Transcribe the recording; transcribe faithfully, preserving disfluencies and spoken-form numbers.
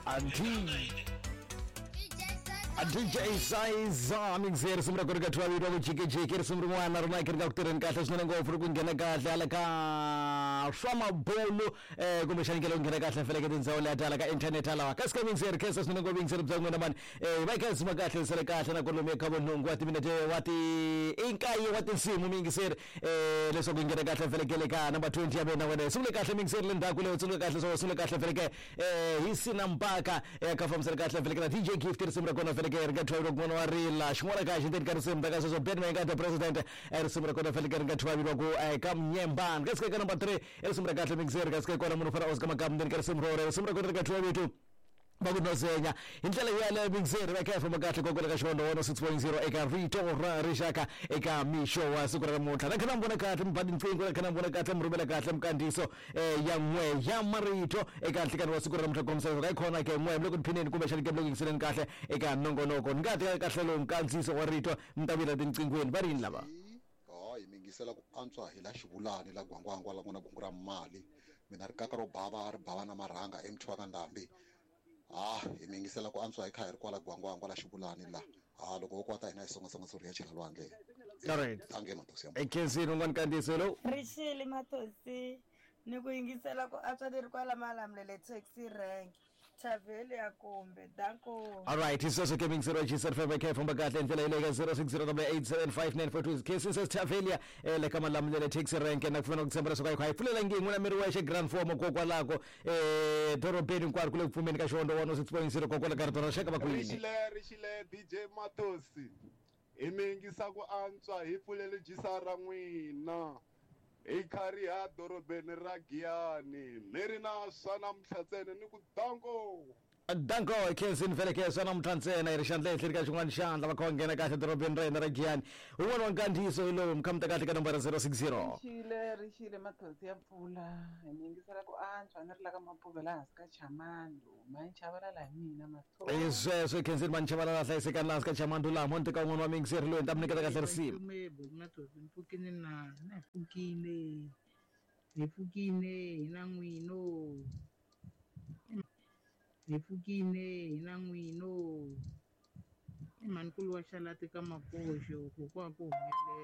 Anti D J Size mixer sumra korika twabiri wakujike jike sumra mwana rona kirika kutereni kahle sinone ngofuna ukungena kahle ala ka shwama bolu eh kumbe shanikele ukungena kahle mfele ketindzawo le atala ka internet ala kasika mixer kesa sinone ngo mixer bzangwena mani eh bayikhazi makahle sele kahle na kolome khabo nungu wati minete wati inkayi wati nsimu mixer eh leso kungena kahle mfele kele ka number twenty yabena wena sumle kahle mixer le ndaku le sumle kahle so sumle kahle mfele ke eh hisina mpaka eh kafam sele kahle mfele ke D J Gift sumra kona mfele ngatwabiri kuno warila shimora kaje ndeni karisemba kaso Batman ngata president erisumra kona felika ngatwabiri ku kamnyemban kasika number three erisumra kahle mixer kasika kona muno fara osika magam ndeni karisemrore erisumra kona ngatwabiri bakudozenya indlela yale mixer bakhefa makahle kokela kashondo one oh six point zero eka Rito Rishaka eka Misho wasukura mutha nakhana mbona kahle mbhadi mfingo nakhana mbona kahle mrubela kahle mkandiso eh yamwe yamarito eka hlikani wasukura mutha komsezo kayikhona ke mwe lokuphineni kube shali ke lokuyiseleni kahle eka nongonoko ngathi kahle lo mkanziso wa Rito mtabila tincingweni barini laba hayi mingisela ku antswa hi la xivulani la gwangwangwa la ngona bungura mali mina ri kakaro bava ri bava na marhanga emthwa ka ndambi ah imingisela ku antswa ekhaya ri kwala gwangwangwa la xivulani la ah loko wo kwata hina isongasonga suri ya chila lwandle correct ange matosi ya ekenzini ngani kandiselo Rishile Matosi ni ku yingisela ku antswa leri kwala malamlele taxi rank Taveli ya kumbe danko. All right, it's also coming zero G seven five K from Bagatle ndlela ile zero six zero eight seven five nine four two cases says Taveli ele kama lamlele taxi rank na kufuna ukutsembera soka ikho ayifulela ngingwe na miri weshe grand form kokwa lako eh dorobeni kwari kule kufumeni ka shondo one oh six point zero kokwa la kartona shaka bakwini. Rishile Rishile D J Matosi imingisa ku antswa hi fulele jisara n'wina ekhari ha dorobeni ra Giyani leri na sana mhlatsene ni ku danko danko kenzini vele ke sana mthantsena irishandle hlirika xin'wana xandla va khongena kahle dorobeni ra yena ra Giyani un'wana wa nkandiso ilo mkhamta kahle ka number zero six zero Rishile Rishile Matosi ya pfula imingisela ku antswa ni ri la ka mapuvela hansi ka Chamando manchavala hi mina Matosi esweswo kenzini manchavala la hlayisekani lahansi ka Chamando laha monte ka n'wana wa mingiseri loyi ta mi nyiketa kahle risimu Matosi mpfukini na na fukile hi fukile hina n'wino hi fukile hina n'wino i mhanikulu wa xalati ka makoxo ku kwa ku humelela